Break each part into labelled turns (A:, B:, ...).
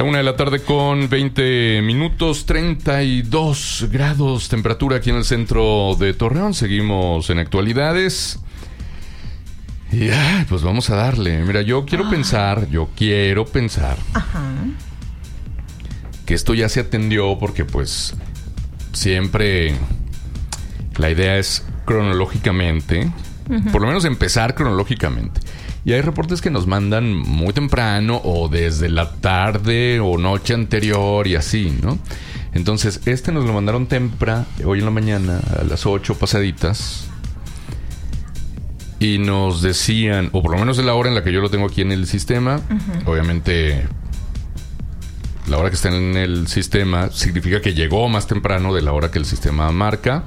A: 1:00 con 20 minutos, 32 grados temperatura aquí en el centro de Torreón. Seguimos en actualidades. Y pues vamos a darle. Mira, yo quiero pensar que esto ya se atendió porque pues siempre la idea es cronológicamente, por lo menos empezar cronológicamente. Y hay reportes que nos mandan muy temprano o desde la tarde o noche anterior y así, ¿no? Entonces, nos lo mandaron temprano, hoy en la mañana, a las 8 pasaditas. Y nos decían, o por lo menos de la hora en la que yo lo tengo aquí en el sistema, obviamente la hora que está en el sistema significa que llegó más temprano de la hora que el sistema marca.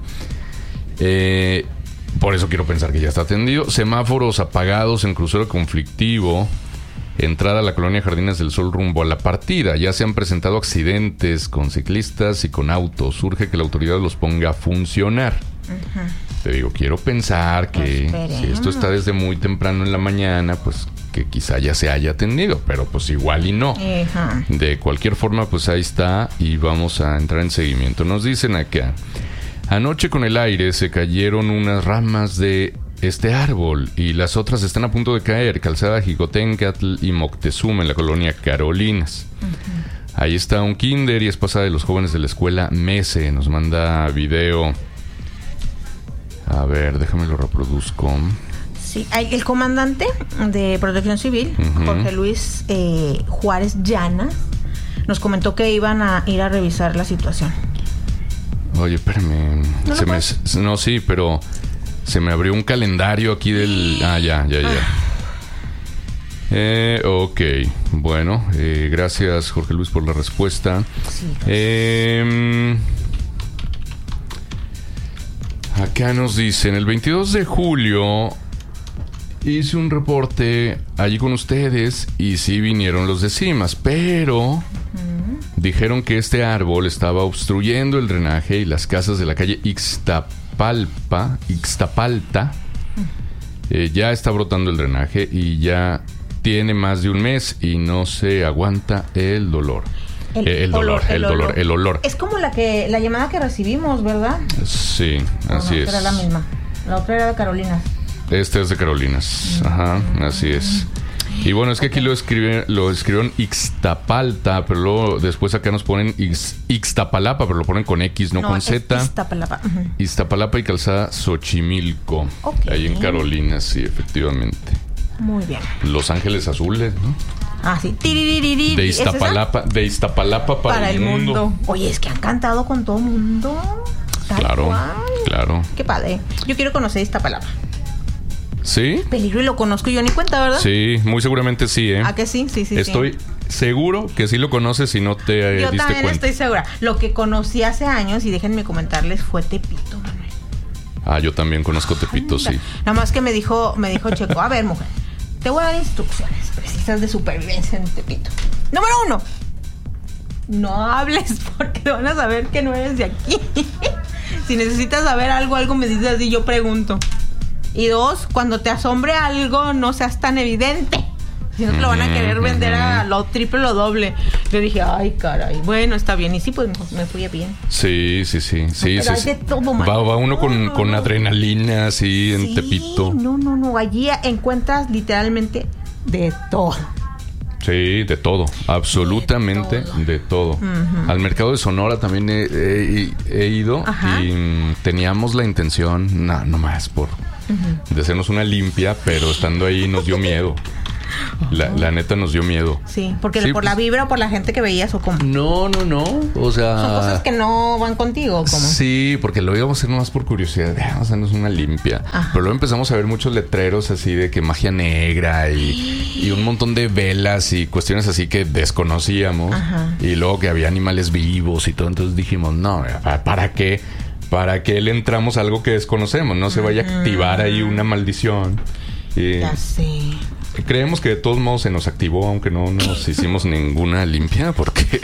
A: Por eso quiero pensar que ya está atendido. Semáforos apagados en crucero conflictivo. Entrada a la colonia Jardines del Sol rumbo a la partida. Ya se han presentado accidentes con ciclistas y con autos. Urge que la autoridad los ponga a funcionar. Te digo, quiero pensar que si esto está desde muy temprano en la mañana, pues que quizá ya se haya atendido, pero pues igual y no. De cualquier forma, pues ahí está y vamos a entrar en seguimiento. Nos dicen acá: anoche con el aire se cayeron unas ramas de este árbol y las otras están a punto de caer. Calzada Jicotencatl y Moctezuma en la colonia Carolinas. Ahí está un kinder y es pasada de los jóvenes de la escuela Mese. Nos manda video. A ver, déjame lo reproduzco.
B: Sí, el comandante de Protección Civil, Jorge Luis Juárez Llanas, nos comentó que iban a ir a revisar la situación.
A: Oye, espérame. No, sí, pero se me abrió un calendario aquí del... ya. Ok, bueno, gracias Jorge Luis por la respuesta. Sí, acá nos dicen, el 22 de julio hice un reporte allí con ustedes y sí vinieron los de CIMAS, pero dijeron que este árbol estaba obstruyendo el drenaje y las casas de la calle Ixtapalta, ya está brotando el drenaje y ya tiene más de un mes y no se aguanta el dolor. El olor.
B: Es como la llamada que recibimos, ¿verdad?
A: Sí, así es.
B: Era la misma. La otra era de Carolinas.
A: Este es de Carolinas. Ajá, así es. Y bueno, es que aquí lo escribieron Ixtapalta, pero luego después acá nos ponen Ixtapalapa, pero lo ponen con X, no con Z.
B: Iztapalapa.
A: Iztapalapa y calzada Xochimilco. Ahí en Carolinas, sí, efectivamente.
B: Muy bien.
A: Los Ángeles Azules, ¿no?
B: Ah, sí.
A: De Iztapalapa para el mundo.
B: Oye, es que han cantado con todo el mundo.
A: Claro.
B: Qué padre. Yo quiero conocer Iztapalapa.
A: ¿Sí?
B: Peligro y lo conozco, yo ni cuenta, ¿verdad?
A: Sí, muy seguramente sí, ¿eh?
B: ¿A que sí? Sí.
A: Estoy seguro que sí lo conoces y no te diste cuenta. Yo también
B: estoy segura. Lo que conocí hace años, y déjenme comentarles, fue Tepito, Manuel.
A: Yo también conozco Tepito, sí.
B: Nada más que me dijo Checo, a ver, mujer, te voy a dar instrucciones precisas de supervivencia en Tepito. Número 1, no hables porque van a saber que no eres de aquí. Si necesitas saber algo me dices así, yo pregunto. Y 2, cuando te asombre algo, no seas tan evidente. Si no te lo van a querer vender a lo triple o lo doble. Yo dije, ay, caray. Bueno, está bien. Y sí, pues me fui bien.
A: Sí.
B: Pero hay de todo,
A: va uno con adrenalina así en Tepito.
B: No. Allí encuentras literalmente de todo.
A: Sí, de todo. Absolutamente de todo. Al mercado de Sonora también he ido. Y teníamos la intención, no más de hacernos una limpia, pero estando ahí nos dio miedo. La neta nos dio miedo.
B: Sí, porque por la vibra o por la gente que veías o cómo.
A: No. O sea,
B: son cosas que no van contigo, ¿cómo?
A: Sí, porque lo íbamos a hacer nomás por curiosidad. Vamos a hacernos una limpia. Pero luego empezamos a ver muchos letreros así de que magia negra y un montón de velas y cuestiones así que desconocíamos. Y luego que había animales vivos y todo. Entonces dijimos, no, ¿para qué? ¿Para qué le entramos a algo que desconocemos? No se vaya a activar ahí una maldición.
B: Ya sé.
A: Creemos que de todos modos se nos activó, aunque no nos hicimos ninguna limpia, porque...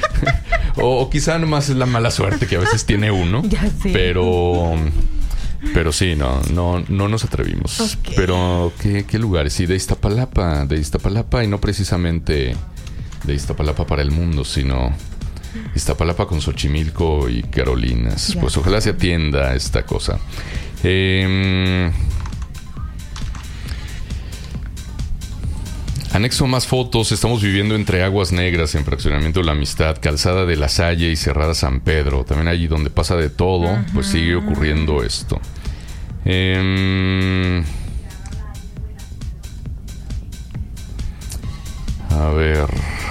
A: o quizá nomás es la mala suerte que a veces tiene uno.
B: Ya sé.
A: Pero sí, no nos atrevimos. Pero, ¿qué lugares? Sí, de Iztapalapa y no precisamente de Iztapalapa para el mundo, sino Iztapalapa con Xochimilco y Carolinas. Pues ojalá se atienda esta cosa. Anexo más fotos. Estamos viviendo entre Aguas Negras, en Fraccionamiento de la Amistad, Calzada de la Salle y Cerrada San Pedro. También allí donde pasa de todo, pues sigue ocurriendo esto. A ver.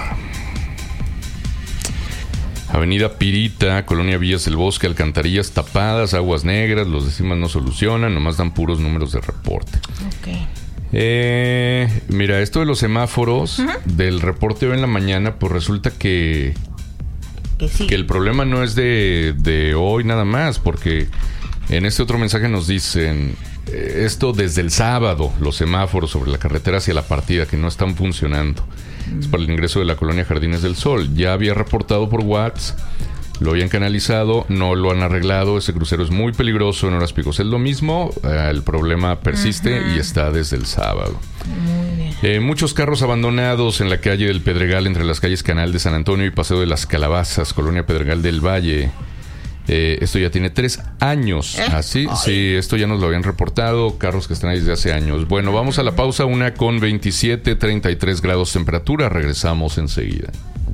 A: Avenida Pirita, Colonia Villas del Bosque, alcantarillas tapadas, Aguas Negras, los decimas no solucionan, nomás dan puros números de reporte.
B: Ok.
A: Mira, esto de los semáforos, del reporte hoy en la mañana, pues resulta que el problema no es de hoy nada más, porque en este otro mensaje nos dicen esto desde el sábado, los semáforos sobre la carretera hacia la partida, que no están funcionando. Es para el ingreso de la colonia Jardines del Sol. Ya había reportado por WhatsApp, lo habían canalizado, no lo han arreglado. Ese crucero es muy peligroso en horas picos. Es lo mismo, el problema persiste y está desde el sábado.
B: Muy bien.
A: Muchos carros abandonados en la calle del Pedregal, entre las calles Canal de San Antonio y Paseo de las Calabazas, colonia Pedregal del Valle. Esto ya tiene 3 años. ¿Así? Sí, esto ya nos lo habían reportado. Carros que están ahí desde hace años. Bueno, vamos a la pausa, 1:27, 33 grados temperatura. Regresamos enseguida.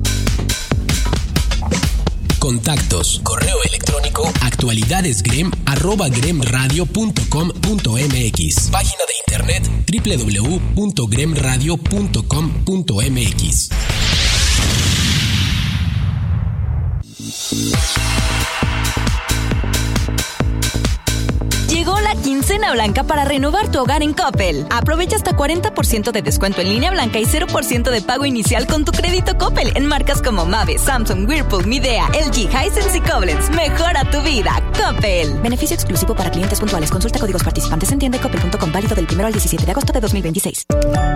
C: Contactos, correo electrónico, actualidadesgrem@gremradio.com.mx. Página de internet www.gremradio.com.mx.
D: Llegó la quincena blanca para renovar tu hogar en Coppel. Aprovecha hasta 40% de descuento en línea blanca y 0% de pago inicial con tu crédito Coppel en marcas como Mave, Samsung, Whirlpool, Midea, LG, Hisense y Koblenz. Mejora tu vida, Coppel. Beneficio exclusivo para clientes puntuales. Consulta códigos participantes en tienda y coppel.com, válido del 1 al 17 de agosto de 2026.